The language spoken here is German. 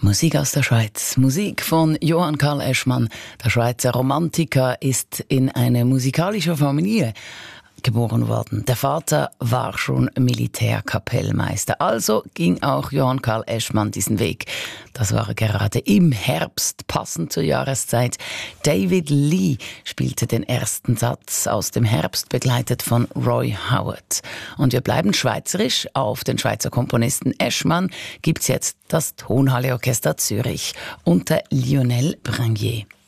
Musik aus der Schweiz. Musik von Johann Karl Eschmann. Der Schweizer Romantiker ist in eine musikalische Familie geboren worden. Der Vater war schon Militärkapellmeister. Also ging auch Johann Karl Eschmann diesen Weg. Das war gerade im Herbst, passend zur Jahreszeit. David Lee spielte den ersten Satz aus dem Herbst, begleitet von Roy Howard. Und wir bleiben schweizerisch. Auf den Schweizer Komponisten Eschmann gibt's jetzt das Tonhalle Orchester Zürich unter Lionel Brangier.